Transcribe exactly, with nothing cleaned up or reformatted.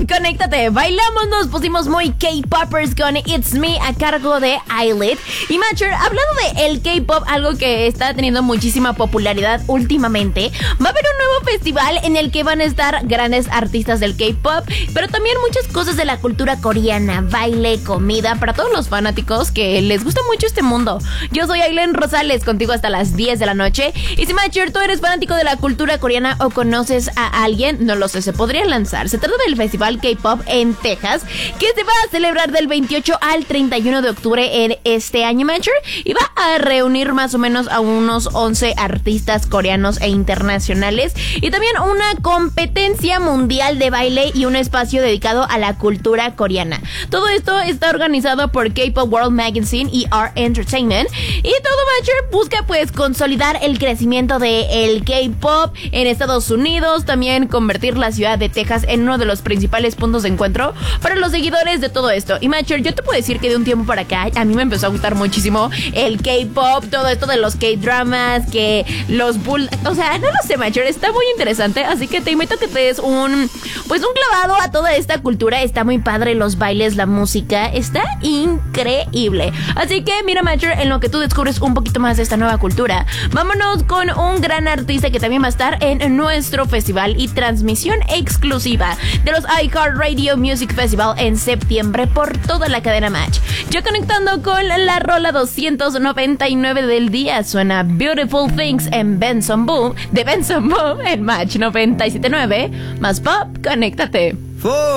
conéctate. Bailamos, nos pusimos muy K-Poppers con It's Me a cargo de Eyelid. Y Matcher, hablando de el K-Pop, algo que está teniendo muchísima popularidad últimamente, va a haber un nuevo festival en el que van a estar grandes artistas del K-Pop, pero también muchas cosas de la cultura coreana, baile, comida, para todos los fanáticos que les gusta mucho este mundo. Yo soy Aileen Rosales, contigo hasta las diez de la noche. Y si, Matcher, tú eres fanático de la cultura coreana o conoces a alguien, no lo sé, se podría lanzar. Se trata del Festival K-Pop en Texas, que se va a celebrar del veintiocho al treinta y uno de octubre en este año, Matcher, y va a reunir más o menos a unos once artistas coreanos e internacionales, y también una competencia mundial de baile y un espacio dedicado a la cultura coreana. Todo esto está organizado por K-Pop World Magazine y R Entertainment, y todo, Matcher, busca pues consolidar el crecimiento del K-Pop en Estados Unidos, también convertir la ciudad de Texas en uno de los principales puntos de encuentro para los seguidores de todo esto. Y Matcher, yo te puedo decir que de un tiempo para acá a mí me empezó a gustar muchísimo el K-Pop, todo esto de los K-dramas, que los bull... O sea, no lo sé, Matcher, está muy interesante, así que te invito a que te des un... pues un clavado a toda esta cultura. Está muy padre, los bailes, la música, está increíble. Así que mira, Matcher, en lo que tú descubres un poquito más de esta nueva cultura, vámonos con un gran artista que también va a estar en nuestro festival y transmisión exclusiva de los iHeartRadio Music Festival en septiembre por toda la cadena Match. Yo conectando con la rola doscientos noventa y nueve del día, suena Beautiful Things en Benson Boom, de Benson Boom en Match noventa y siete punto nueve. Más pop, conéctate.